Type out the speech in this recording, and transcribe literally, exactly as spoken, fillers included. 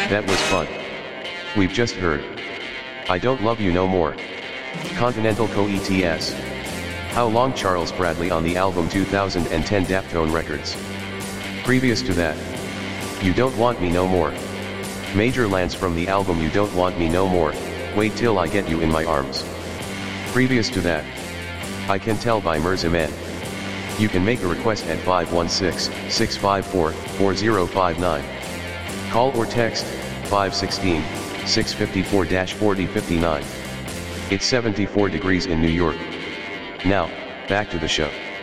That was fun. We've just heard I Don't Love You No More. Continental Co-E T S. How Long Charles Bradley on the album two thousand ten Daftone Records. Previous to that, You Don't Want Me No More. Major Lance from the album You Don't Want Me No More, Wait Till I Get You in My Arms. Previous to that, I Can Tell by Mirza-Men. You can make a request at five one six, six five four, four zero five nine. Call or text, five one six, six five four, four zero five nine. It's seventy-four degrees in New York. Now, back to the show.